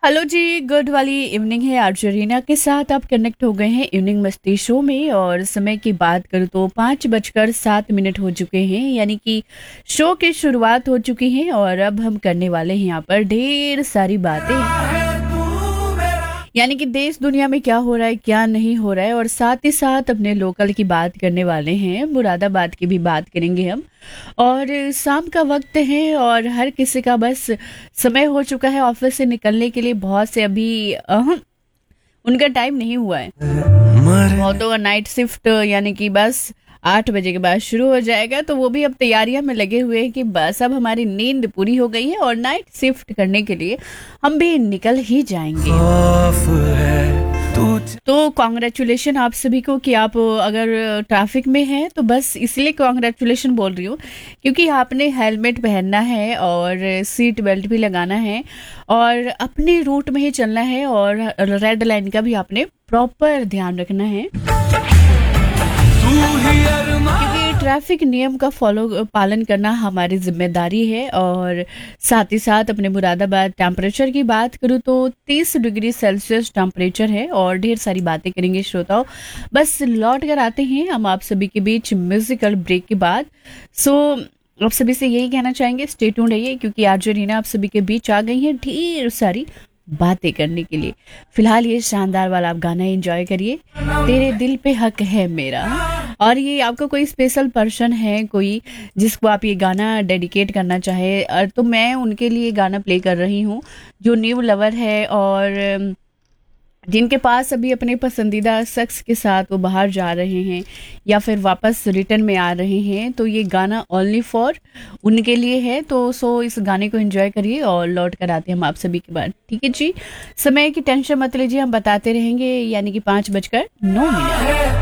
Hello जी, good वाली evening है। Argentina के साथ आप कनेक्ट हो गए हैं इवनिंग मस्ती शो में। और समय की बात करूँ तो 5:07 हो चुके हैं, यानी कि शो की शुरुआत हो चुकी है। और अब हम करने वाले हैं यहाँ पर ढेर सारी बातें, यानी कि देश दुनिया में क्या हो रहा है क्या नहीं हो रहा है। और साथ ही साथ अपने लोकल की बात करने वाले हैं, मुरादाबाद की भी बात करेंगे हम। और शाम का वक्त है और हर किसी का बस समय हो चुका है ऑफिस से निकलने के लिए। बहुत से अभी उनका टाइम नहीं हुआ है। बहुतों का नाइट शिफ्ट यानी कि बस 8 बजे के बाद शुरू हो जाएगा, तो वो भी अब तैयारियां में लगे हुए हैं कि बस अब हमारी नींद पूरी हो गई है और नाइट शिफ्ट करने के लिए हम भी निकल ही जाएंगे। तो कॉन्ग्रेचुलेशन आप सभी को कि आप अगर ट्रैफिक में हैं तो बस इसलिए कॉन्ग्रेचुलेशन बोल रही हूँ क्योंकि आपने हेलमेट पहनना है और सीट बेल्ट भी लगाना है और अपने रूट में ही चलना है और रेड लाइन का भी आपने प्रॉपर ध्यान रखना है, क्योंकि ट्रैफिक नियम का पालन करना हमारी जिम्मेदारी है। और साथ ही साथ अपने मुरादाबाद टेम्परेचर की बात करूँ तो 30 डिग्री सेल्सियस टेम्परेचर है और ढेर सारी बातें करेंगे श्रोताओं। बस लौट कर आते हैं हम आप सभी के बीच म्यूजिकल ब्रेक के बाद। सो आप सभी से यही कहना चाहेंगे, स्टे ट्यून्ड रहिए क्योंकि अर्जेंटीना आप सभी के बीच आ गई है ढेर सारी बातें करने के लिए। फिलहाल ये शानदार वाला आप गाना एंजॉय करिए, तेरे दिल पे हक है मेरा। और ये आपका कोई स्पेशल पर्सन है कोई जिसको आप ये गाना डेडिकेट करना चाहे तो मैं उनके लिए गाना प्ले कर रही हूँ, जो न्यू लवर है और जिनके पास अभी अपने पसंदीदा शख्स के साथ वो बाहर जा रहे हैं या फिर वापस रिटर्न में आ रहे हैं। तो ये गाना ओनली फॉर उनके लिए है। तो इस गाने को एंजॉय करिए और लौट कर आते हैं हम आप सभी के बाद। ठीक है जी, समय की टेंशन मत लीजिए, हम बताते रहेंगे, यानी कि 5:09।